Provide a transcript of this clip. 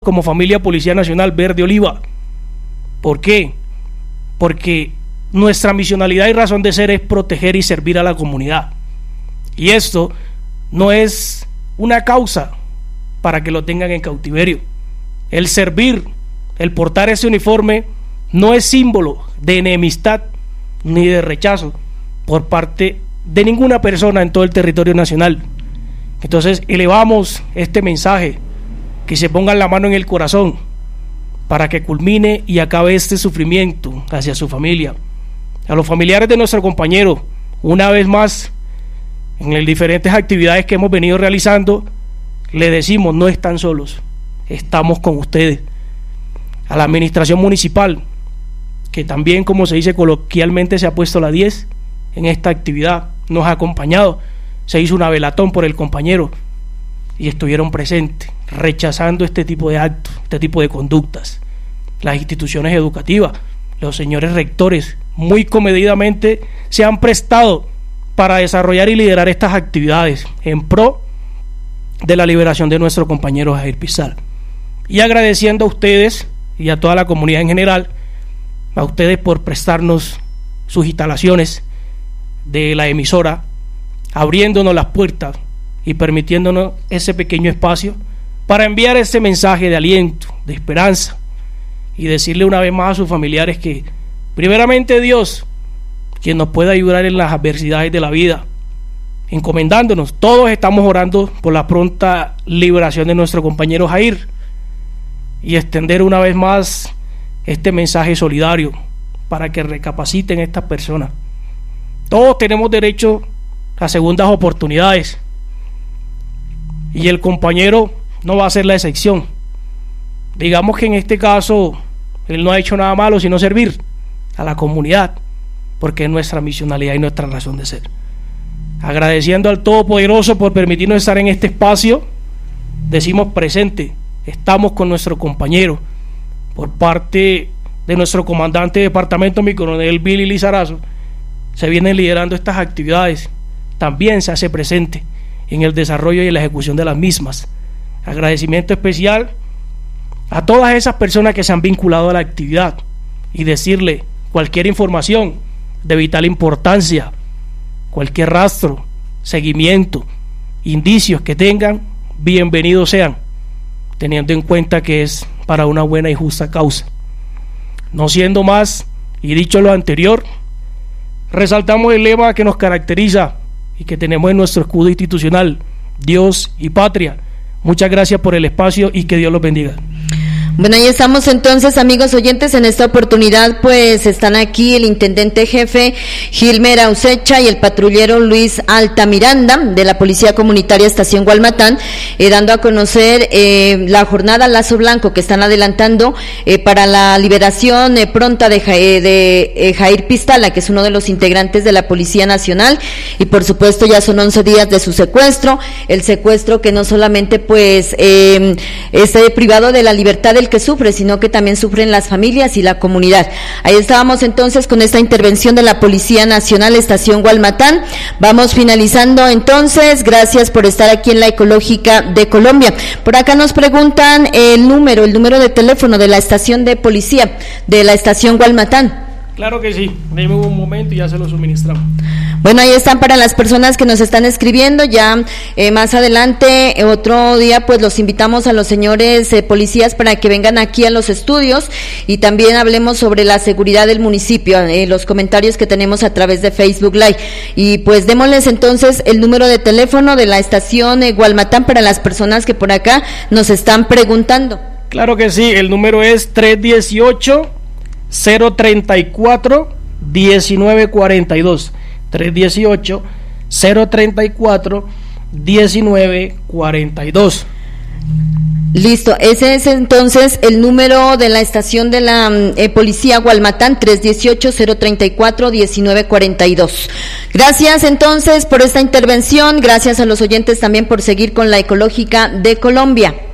como familia Policía Nacional Verde Oliva. ¿Por qué? Porque nuestra misionalidad y razón de ser es proteger y servir a la comunidad. Y esto no es una causa para que lo tengan en cautiverio. El servir, el portar ese uniforme, no es símbolo de enemistad ni de rechazo por parte de ninguna persona en todo el territorio nacional. Entonces elevamos este mensaje, que se pongan la mano en el corazón para que culmine y acabe este sufrimiento hacia su familia. A los familiares de nuestro compañero, una vez más, en las diferentes actividades que hemos venido realizando, le decimos: no están solos, estamos con ustedes. A la administración municipal, que también, como se dice coloquialmente, se ha puesto la 10 en esta actividad, nos ha acompañado, se hizo una velatón por el compañero y estuvieron presentes, rechazando este tipo de actos, este tipo de conductas. Las instituciones educativas, los señores rectores, muy comedidamente se han prestado para desarrollar y liderar estas actividades en pro de la liberación de nuestro compañero Jair Pizarro. Y agradeciendo a ustedes y a toda la comunidad en general, a ustedes por prestarnos sus instalaciones de la emisora, abriéndonos las puertas y permitiéndonos ese pequeño espacio para enviar ese mensaje de aliento, de esperanza, y decirle una vez más a sus familiares que primeramente Dios, quien nos puede ayudar en las adversidades de la vida, encomendándonos. Todos estamos orando por la pronta liberación de nuestro compañero Jair, y extender una vez más este mensaje solidario para que recapaciten estas personas. Todos tenemos derecho a segundas oportunidades, y el compañero no va a ser la excepción. Digamos que en este caso él no ha hecho nada malo sino servir a la comunidad, porque es nuestra misionalidad y nuestra razón de ser. Agradeciendo al Todopoderoso por permitirnos estar en este espacio, decimos presente, estamos con nuestro compañero. Por parte de nuestro comandante de departamento, mi coronel Billy Lizarazo, se vienen liderando estas actividades. También se hace presente en el desarrollo y la ejecución de las mismas. Agradecimiento especial a todas esas personas que se han vinculado a la actividad, y decirle: cualquier información de vital importancia, cualquier rastro, seguimiento, indicios que tengan, bienvenidos sean, teniendo en cuenta que es para una buena y justa causa. No siendo más, y dicho lo anterior, resaltamos el lema que nos caracteriza y que tenemos en nuestro escudo institucional: Dios y patria. Muchas gracias por el espacio y que Dios los bendiga. Bueno, ahí estamos entonces, amigos oyentes. En esta oportunidad pues están aquí el intendente jefe Gilmer Ausecha y el patrullero Luis Altamiranda de la Policía Comunitaria Estación Gualmatán, dando a conocer la jornada Lazo Blanco que están adelantando para la liberación pronta de Jair Pizarro, que es uno de los integrantes de la Policía Nacional, y por supuesto ya son 11 días de su secuestro, el secuestro que no solamente pues privado de la libertad del que sufre, sino que también sufren las familias y la comunidad. Ahí estábamos entonces con esta intervención de la Policía Nacional Estación Gualmatán. Vamos finalizando entonces. Gracias por estar aquí en la Ecológica de Colombia. Por acá nos preguntan el número de teléfono de la estación de policía de la Estación Gualmatán. Claro que sí, denme un momento y ya se lo suministramos. Bueno, ahí están para las personas que nos están escribiendo. Ya más adelante, otro día, pues los invitamos a los señores policías para que vengan aquí a los estudios y también hablemos sobre la seguridad del municipio, los comentarios que tenemos a través de Facebook Live. Y pues démosles entonces el número de teléfono de la estación Gualmatán para las personas que por acá nos están preguntando. Claro que sí, el número es 318-034-1942. 318-034-1942. Listo, ese es entonces el número de la estación de la Policía Gualmatán, 318-034-1942. Gracias entonces por esta intervención, gracias a los oyentes también por seguir con la Ecológica de Colombia.